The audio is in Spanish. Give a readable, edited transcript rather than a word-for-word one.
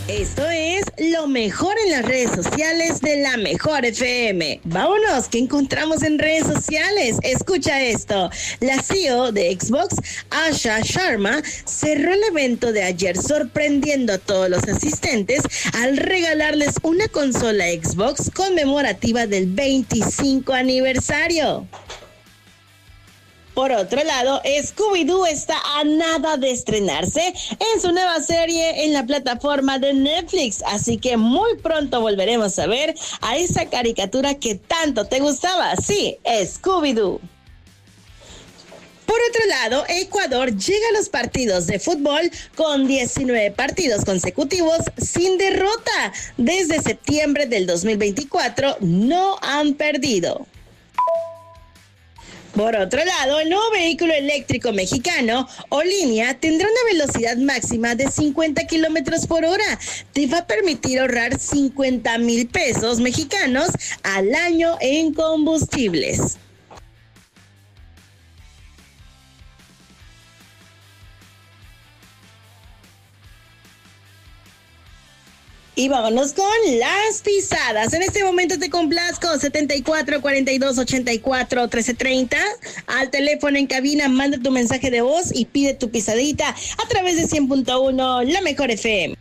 Esto es lo mejor en las redes sociales de La Mejor FM. Vámonos, ¿qué encontramos en redes sociales? Escucha esto. La CEO de Xbox, Asha Sharma, cerró el evento de ayer sorprendiendo a todos los asistentes al regalarles una consola Xbox conmemorativa del 25 aniversario. Por otro lado, Scooby-Doo está a nada de estrenarse en su nueva serie en la plataforma de Netflix, así que muy pronto volveremos a ver a esa caricatura que tanto te gustaba, sí, Scooby-Doo. Por otro lado, Ecuador llega a los partidos de fútbol con 19 partidos consecutivos sin derrota. Desde septiembre del 2024 no han perdido. Por otro lado, el nuevo vehículo eléctrico mexicano, Olinia, tendrá una velocidad máxima de 50 kilómetros por hora. Te va a permitir ahorrar 50,000 pesos mexicanos al año en combustibles. Y vámonos con las pisadas. En este momento te complazco 74 42 84 13 30. Al teléfono en cabina, manda tu mensaje de voz y pide tu pisadita a través de 100.1 La Mejor FM.